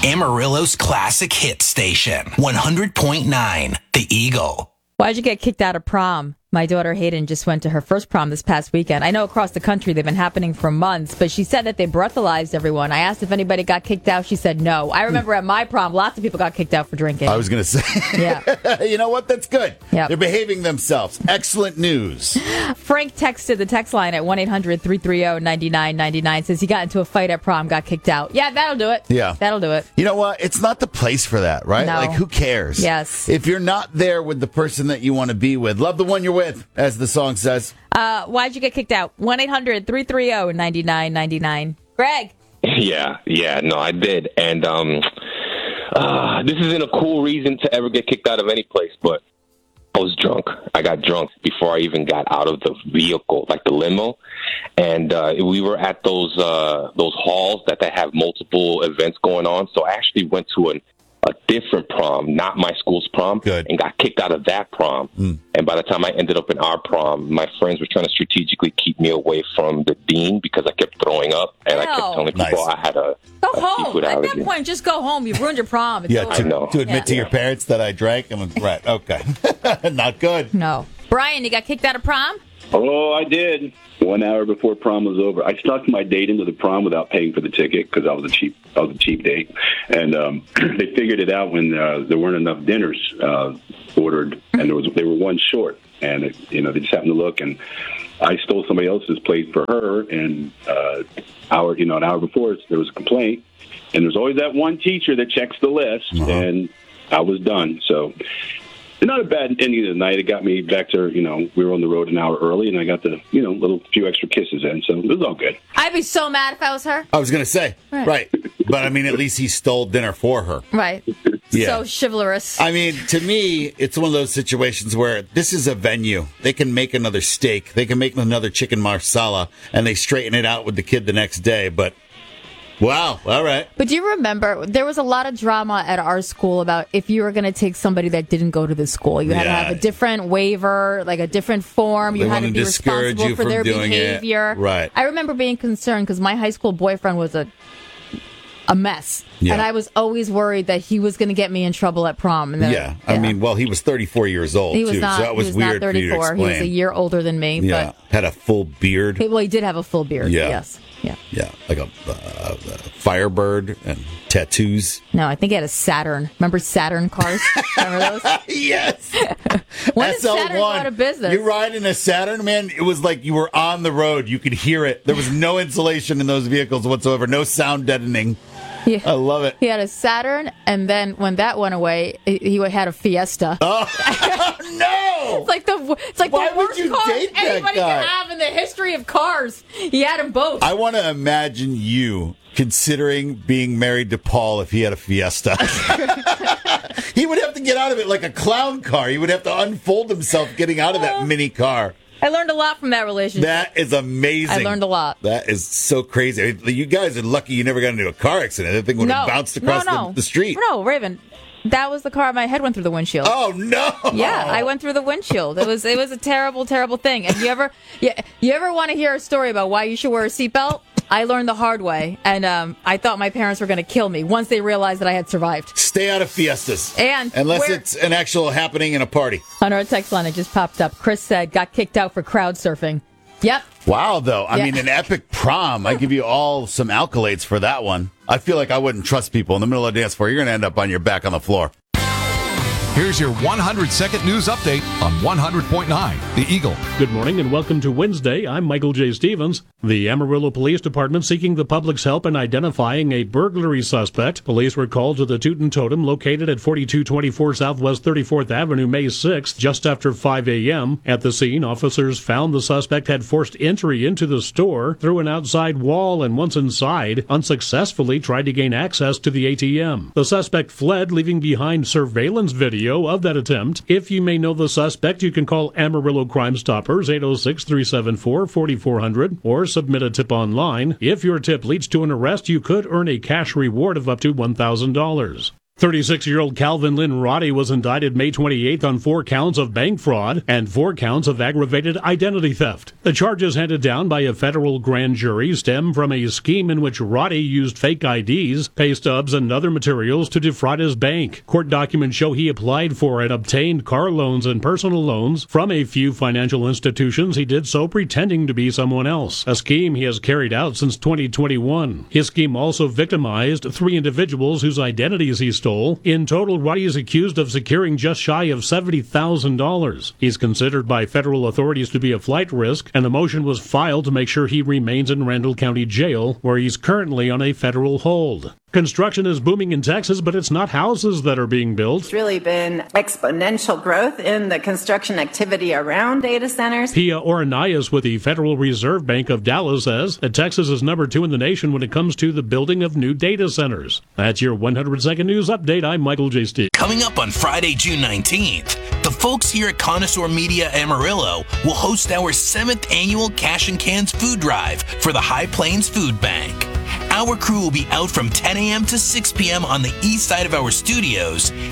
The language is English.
Amarillo's classic hit station, 100.9 The Eagle. Why'd you get kicked out of prom? My daughter Hayden just went to her first prom this past weekend. I know across the country they've been happening for months, but she said that they breathalyzed everyone. I asked if anybody got kicked out. She said no. I remember at my prom, lots of people got kicked out for drinking. I was going to say, yeah. You know what? That's good. Yep. They're behaving themselves. Excellent news. Frank texted the text line at 1-800-330-9999. Says he got into a fight at prom, got kicked out. Yeah, that'll do it. Yeah. That'll do it. You know what? It's not the place for that, right? No. Like, who cares? Yes. If you're not there with the person that you want to be with, love the one you're with, as the song says. Why'd you get kicked out? 1-800-330-9999. Greg. Yeah, no, I did. And this isn't a cool reason to ever get kicked out of any place, but I was drunk. I got drunk before I even got out of the vehicle, like the limo. And we were at those halls that have multiple events going on. So I actually went to a different prom, not my school's prom, and got kicked out of that prom. And by the time I ended up in our prom, my friends were trying to strategically keep me away from the dean because I kept throwing up, and I kept telling people I had a go home. seafood At allergy. that point, just go home. You've ruined your prom. It's over. To admit to your parents that I drank, I'm right. Okay. Not good. No. Brian, you got kicked out of prom? Oh, I did. 1 hour before prom was over, I snuck my date into the prom without paying for the ticket because I was a cheap date, and they figured it out when there weren't enough dinners ordered, and they were one short, and they just happened to look, and I stole somebody else's plate for her, and an hour before there was a complaint, and there's always that one teacher that checks the list, and I was done. So. Not a bad ending of the night. It got me back to, we were on the road an hour early, and I got the, little few extra kisses in, so it was all good. I'd be so mad if I was her. I was going to say, right. But, I mean, at least he stole dinner for her. Right. Yeah. So chivalrous. I mean, to me, it's one of those situations where this is a venue. They can make another steak. They can make another chicken marsala, and they straighten it out with the kid the next day, but... Wow. All right. But do you remember there was a lot of drama at our school about if you were going to take somebody that didn't go to the school, you had to have a different waiver, like a different form. You had to be responsible for their behavior. Right. I remember being concerned because my high school boyfriend was a mess. Yeah. And I was always worried that he was going to get me in trouble at prom. And then, I mean, well, he was 34 years old, he was too, not, so that was weird not 34. for you to explain. He was a year older than me. Yeah, but had a full beard. Well, he did have a full beard, yes. Yeah, like a Firebird and tattoos. No, I think he had a Saturn. Remember Saturn cars? Remember those? Yes. When did Saturn go out of business? You ride in a Saturn, man, it was like you were on the road. You could hear it. There was no insulation in those vehicles whatsoever. No sound deadening. Yeah. I love it. He had a Saturn, and then when that went away, he had a Fiesta. Oh, no! It's like the worst car anybody can have in the history of cars. He had them both. I want to imagine you considering being married to Paul if he had a Fiesta. He would have to get out of it like a clown car. He would have to unfold himself getting out of that mini car. I learned a lot from that relationship. That is amazing. I learned a lot. That is so crazy. You guys are lucky you never got into a car accident. That thing would have bounced across the street. No, Raven. That was the car my head went through the windshield. Oh, no. Yeah, I went through the windshield. It was a terrible, terrible thing. And you ever want to hear a story about why you should wear a seatbelt? I learned the hard way, and I thought my parents were going to kill me once they realized that I had survived. Stay out of Fiestas. Unless it's an actual happening in a party. On our text line, it just popped up. Chris said, got kicked out for crowd surfing. Yep. Wow, though. I mean, an epic prom. I give you all some accolades for that one. I feel like I wouldn't trust people in the middle of the dance floor. You're going to end up on your back on the floor. Here's your 100-second news update on 100.9 The Eagle. Good morning and welcome to Wednesday. I'm Michael J. Stevens. The Amarillo Police Department seeking the public's help in identifying a burglary suspect. Police were called to the Tootin' Totem located at 4224 Southwest 34th Avenue May 6th, just after 5 a.m. At the scene, officers found the suspect had forced entry into the store through an outside wall and once inside, unsuccessfully tried to gain access to the ATM. The suspect fled, leaving behind surveillance video of that attempt. If you may know the suspect, you can call Amarillo Crime Stoppers 806-374-4400 or submit a tip online. If your tip leads to an arrest, you could earn a cash reward of up to $1,000. 36-year-old Calvin Lynn Roddy was indicted May 28th on 4 counts of bank fraud and 4 counts of aggravated identity theft. The charges handed down by a federal grand jury stem from a scheme in which Roddy used fake IDs, pay stubs, and other materials to defraud his bank. Court documents show he applied for and obtained car loans and personal loans from a few financial institutions. He did so pretending to be someone else, a scheme he has carried out since 2021. His scheme also victimized 3 individuals whose identities he stole. In total, Roddy is accused of securing just shy of $70,000. He's considered by federal authorities to be a flight risk, and a motion was filed to make sure he remains in Randall County Jail, where he's currently on a federal hold. Construction is booming in Texas, but it's not houses that are being built. It's really been exponential growth in the construction activity around data centers. Pia Oranias with the Federal Reserve Bank of Dallas says that Texas is number 2 in the nation when it comes to the building of new data centers. That's your 100-second news update. I'm Michael J. Steve. Coming up on Friday, June 19th, the folks here at Connoisseur Media Amarillo will host our 7th annual Cash and Cans food drive for the High Plains Food Bank. Our crew will be out from 10 a.m. to 6 p.m. on the east side of our studios,